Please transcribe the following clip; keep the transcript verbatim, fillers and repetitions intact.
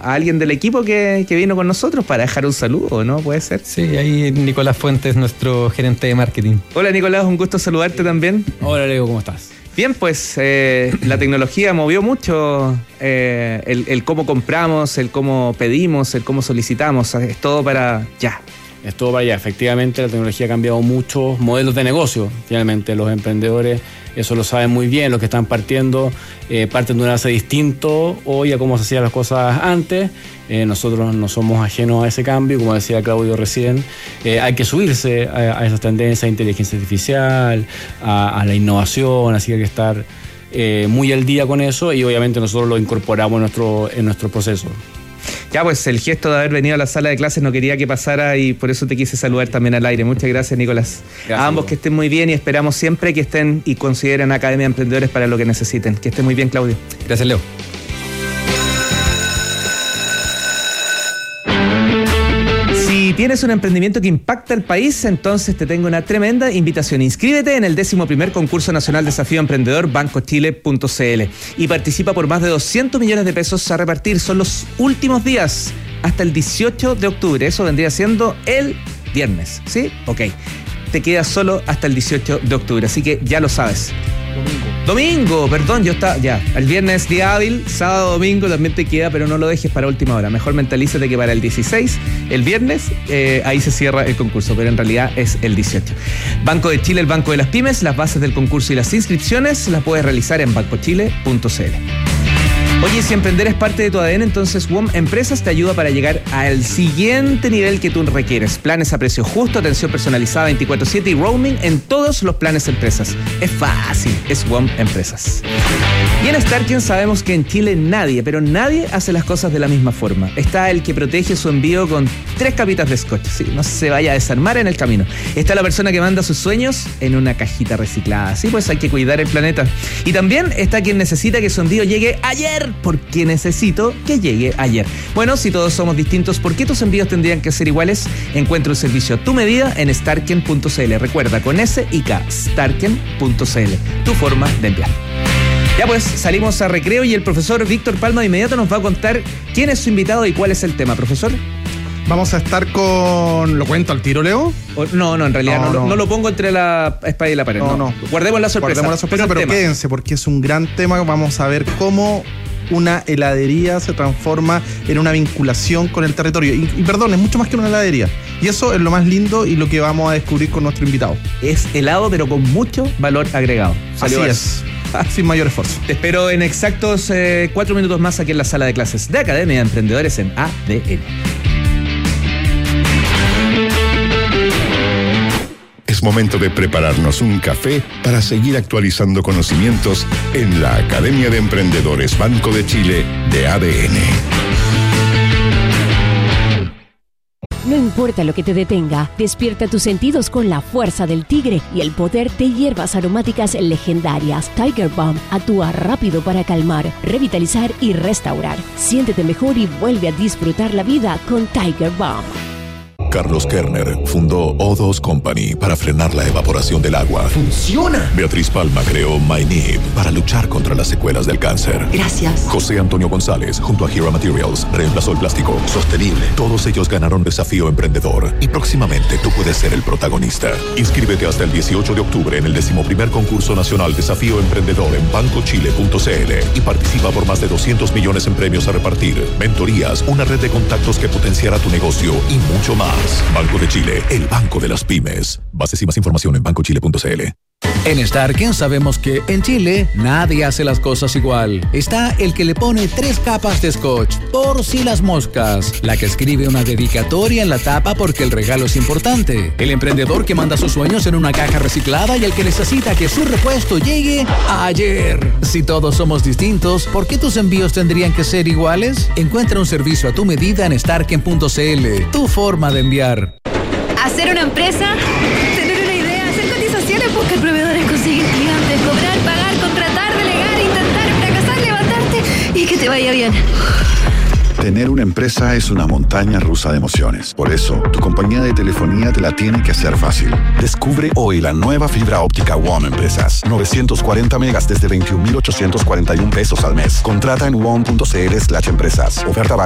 a alguien del equipo que, que vino con nosotros para dejar un saludo, ¿no? ¿Puede ser? Sí, ahí Nicolás Fuentes, nuestro gerente de marketing. Hola Nicolás, un gusto saludarte también. Hola Leo, ¿cómo estás? Bien, pues eh, la tecnología movió mucho eh, el, el cómo compramos, el cómo pedimos, el cómo solicitamos, es todo para ya. Es todo para allá. Efectivamente, la tecnología ha cambiado muchos modelos de negocio. Finalmente, los emprendedores, eso lo saben muy bien, los que están partiendo, eh, parten de una base distinto hoy a cómo se hacían las cosas antes. Eh, nosotros no somos ajenos a ese cambio, como decía Claudio recién. Eh, hay que subirse a, a esas tendencias de inteligencia artificial, a, a la innovación, así que hay que estar eh, muy al día con eso y obviamente nosotros lo incorporamos en nuestro, en nuestro proceso. Ya, pues el gesto de haber venido a la sala de clases no quería que pasara y por eso te quise saludar también al aire. Muchas gracias, Nicolás. Gracias, a ambos Hugo. Que estén muy bien y esperamos siempre que estén y consideren Academia de Emprendedores para lo que necesiten. Que estén muy bien, Claudio. Gracias, Leo. Si tienes un emprendimiento que impacta al país, entonces te tengo una tremenda invitación. Inscríbete en el décimo primer concurso nacional Desafío Emprendedor banco chile punto c l y participa por más de doscientos millones de pesos a repartir. Son los últimos días hasta el dieciocho de octubre. Eso vendría siendo el viernes, ¿sí? Ok. Te queda solo hasta el dieciocho de octubre, así que ya lo sabes. Domingo. Domingo, perdón, yo estaba, ya, el viernes día hábil, sábado, domingo también te queda, pero no lo dejes para última hora. Mejor mentalízate que para el dieciséis, el viernes, eh, ahí se cierra el concurso, pero en realidad es el dieciocho. Banco de Chile, el Banco de las Pymes, las bases del concurso y las inscripciones las puedes realizar en banco chile punto c l. Oye, si emprender es parte de tu A D N, entonces W O M Empresas te ayuda para llegar al siguiente nivel que tú requieres. Planes a precio justo, atención personalizada veinticuatro siete y roaming en todos los planes empresas. Es fácil, es W O M Empresas. Y en Starken sabemos que en Chile nadie, pero nadie hace las cosas de la misma forma. Está el que protege su envío con tres capitas de scotch, sí, no se vaya a desarmar en el camino. Está la persona que manda sus sueños en una cajita reciclada, sí, pues hay que cuidar el planeta. Y también está quien necesita que su envío llegue ayer, porque necesito que llegue ayer. Bueno, si todos somos distintos, ¿por qué tus envíos tendrían que ser iguales? Encuentra un servicio a tu medida en starken punto c l. Recuerda, con S y K, starken punto c l. Tu forma de enviar. Ya pues, salimos a recreo y el profesor Víctor Palma de inmediato nos va a contar quién es su invitado y cuál es el tema. Profesor. Vamos a estar con... ¿Lo cuento al tiro, Leo? O, no, no, en realidad no, no, no. no lo pongo entre la espalda y la pared. No, no. no. Guardemos la sorpresa. Guardemos la sorpresa, pero, pero quédense porque es un gran tema. Vamos a ver cómo una heladería se transforma en una vinculación con el territorio. Y, y perdón, es mucho más que una heladería. Y eso es lo más lindo y lo que vamos a descubrir con nuestro invitado. Es helado, pero con mucho valor agregado. Así es. Sin mayor esfuerzo. Te espero en exactos eh, cuatro minutos más aquí en la sala de clases de Academia de Emprendedores en A D N. Es momento de prepararnos un café para seguir actualizando conocimientos en la Academia de Emprendedores Banco de Chile de A D N. No importa lo que te detenga, despierta tus sentidos con la fuerza del tigre y el poder de hierbas aromáticas legendarias. Tiger Balm actúa rápido para calmar, revitalizar y restaurar. Siéntete mejor y vuelve a disfrutar la vida con Tiger Balm. Carlos Kerner fundó O dos Company para frenar la evaporación del agua. ¡Funciona! Beatriz Palma creó MyNeed para luchar contra las secuelas del cáncer. Gracias. José Antonio González, junto a Hero Materials, reemplazó el plástico. Sostenible. Todos ellos ganaron Desafío Emprendedor y próximamente tú puedes ser el protagonista. Inscríbete hasta el dieciocho de octubre en el décimo primer concurso nacional Desafío Emprendedor en banco chile punto c l y participa por más de doscientos millones en premios a repartir, mentorías, una red de contactos que potenciará tu negocio y mucho más. Banco de Chile, el banco de las pymes. Bases y más información en banco chile punto c l. En Starken sabemos que en Chile nadie hace las cosas igual. Está el que le pone tres capas de scotch por si las moscas, la que escribe una dedicatoria en la tapa porque el regalo es importante, el emprendedor que manda sus sueños en una caja reciclada y el que necesita que su repuesto llegue ayer. Si todos somos distintos, ¿por qué tus envíos tendrían que ser iguales? Encuentra un servicio a tu medida en starken punto c l. Tu forma de enviar. Hacer una empresa, tener una idea, hacer cotizaciones, buscar proveedores, conseguir clientes, cobrar, pagar, contratar, delegar, intentar, fracasar, levantarte y que te vaya bien. Tener una empresa es una montaña rusa de emociones. Por eso, tu compañía de telefonía te la tiene que hacer fácil. Descubre hoy la nueva fibra óptica W O M Empresas. novecientos cuarenta megas desde veintiún mil ochocientos cuarenta y un pesos al mes. Contrata en w o m punto c l slash empresas. Oferta